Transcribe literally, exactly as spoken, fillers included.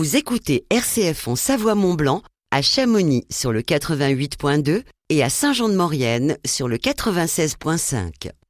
Vous écoutez R C F en Savoie-Mont-Blanc, à Chamonix sur le quatre-vingt-huit point deux et à Saint-Jean-de-Maurienne sur le quatre-vingt-seize point cinq.